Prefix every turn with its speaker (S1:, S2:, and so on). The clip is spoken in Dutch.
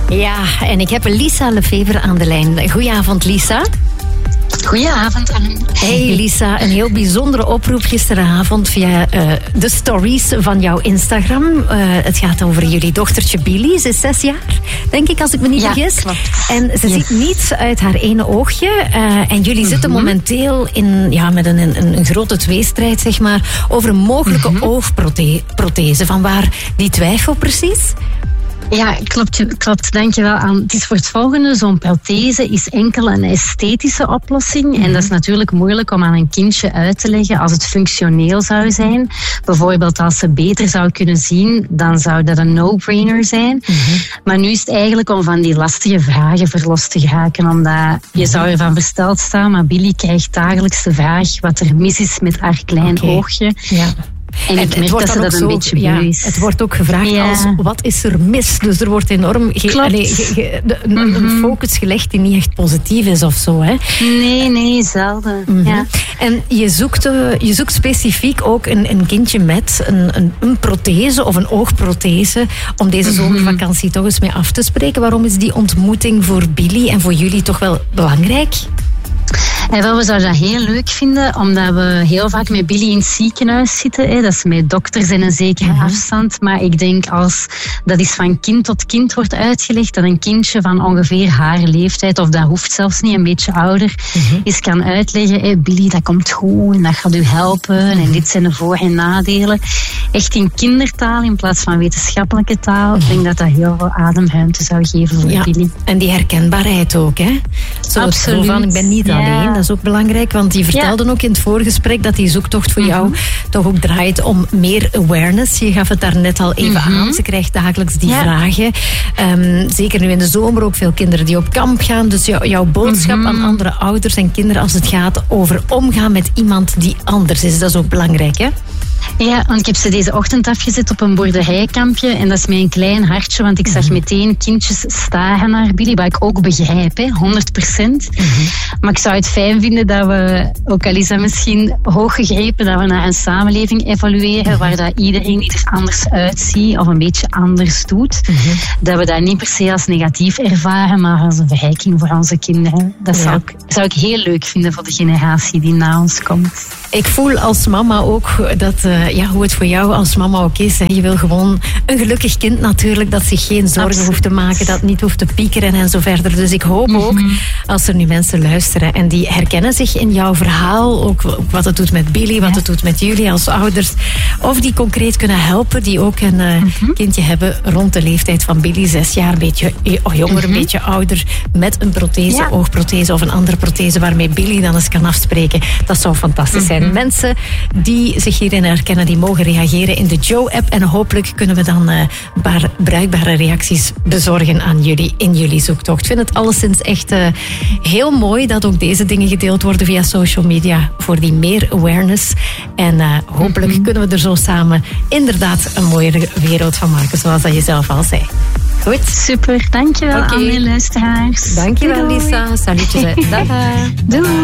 S1: Ja, en ik heb Lisa Lefevre aan de lijn. Goedenavond, Lisa.
S2: Goedenavond, Anne.
S1: Hey Lisa, een heel bijzondere oproep gisteravond via de stories van jouw Instagram. Het gaat over jullie dochtertje Billy. Ze is 6 jaar, denk ik, als ik me niet vergis.
S2: Klopt.
S1: En ze ziet niets uit haar ene oogje. En jullie zitten momenteel met een grote tweestrijd, zeg maar, over een mogelijke oogprothese. Vanwaar die twijfel precies?
S2: Ja, klopt. Dankjewel aan. Het is voor het volgende. Zo'n prothese is enkel een esthetische oplossing. En dat is natuurlijk moeilijk om aan een kindje uit te leggen als het functioneel zou zijn. Bijvoorbeeld als ze beter zou kunnen zien, dan zou dat een no-brainer zijn. Maar nu is het eigenlijk om van die lastige vragen verlost te geraken. Omdat je zou ervan versteld staan, maar Billy krijgt dagelijks de vraag wat er mis is met haar klein oogje. Ja. En ik merk dat ze dat een beetje beu is.
S1: Het wordt ook gevraagd als, wat is er mis? Dus er wordt enorm een focus gelegd die niet echt positief is of zo, hè?
S2: Nee, zelden. Ja.
S1: En je zoekt specifiek ook een kindje met een prothese of een oogprothese om deze zomervakantie toch eens mee af te spreken. Waarom is die ontmoeting voor Billy en voor jullie toch wel belangrijk?
S2: We zouden dat heel leuk vinden, omdat we heel vaak met Billy in het ziekenhuis zitten. Dat is met dokters en een zekere afstand. Maar ik denk als dat is van kind tot kind wordt uitgelegd, dat een kindje van ongeveer haar leeftijd, of dat hoeft zelfs niet, een beetje ouder, is kan uitleggen, Billy, dat komt goed en dat gaat u helpen en dit zijn de voor- en nadelen. Echt in kindertaal in plaats van wetenschappelijke taal. Ik denk dat dat heel veel ademruimte zou geven voor Billy.
S1: En die herkenbaarheid ook, hè?
S2: Absoluut.
S1: Van, ik ben niet alleen. Dat is ook belangrijk, want die vertelde ook in het voorgesprek dat die zoektocht voor jou toch ook draait om meer awareness. Je gaf het daar net al even aan. Ze krijgt dagelijks die vragen. Zeker nu in de zomer ook veel kinderen die op kamp gaan. Dus jouw boodschap aan andere ouders en kinderen als het gaat over omgaan met iemand die anders is. Dat is ook belangrijk, hè?
S2: Ja, want ik heb ze deze ochtend afgezet op een boerderijkampje en dat is met een klein hartje, want ik zag meteen kindjes staren naar Billy, wat ik ook begrijp, 100%. Maar ik zou het fijn vinden dat we, ook al is dat misschien hoog gegrepen, dat we naar een samenleving evolueren waar dat iedereen die er anders uitziet of een beetje anders doet. Dat we dat niet per se als negatief ervaren, maar als een verrijking voor onze kinderen. Dat zou ik heel leuk vinden voor de generatie die na ons komt.
S1: Ik voel als mama ook dat, hoe het voor jou als mama ook is. Hè. Je wil gewoon een gelukkig kind natuurlijk, dat zich geen zorgen hoeft te maken, dat niet hoeft te piekeren en zo verder. Dus ik hoop ook, als er nu mensen luisteren en die herkennen zich in jouw verhaal, ook wat het doet met Billy, wat het doet met jullie als ouders, of die concreet kunnen helpen, die ook een kindje hebben rond de leeftijd van Billy, 6 jaar, een beetje jonger, een beetje ouder, met een prothese, oogprothese of een andere prothese waarmee Billy dan eens kan afspreken. Dat zou fantastisch zijn. Mensen die zich hierin herkennen, die mogen reageren in de Joe-app. En hopelijk kunnen we dan een paar bruikbare reacties bezorgen aan jullie in jullie zoektocht. Ik vind het alleszins echt heel mooi dat ook deze dingen gedeeld worden via social media voor die meer awareness. En hopelijk kunnen we er zo samen inderdaad een mooiere wereld van maken, zoals dat je zelf al zei. Goed.
S2: Super, dankjewel aan mijn luisteraars.
S1: Dankjewel, Lisa. Salutjes. Dag.
S2: Doei.